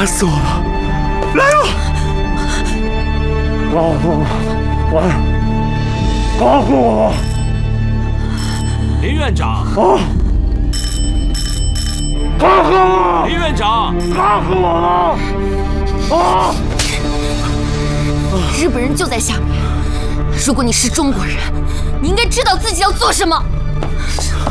烦死我了！来吧，告诉我，告诉我， 林院长啊！告诉我， 林院长， 告诉我了！啊！ 日本人就在下面。如果你是中国人，你应该知道自己要做什么。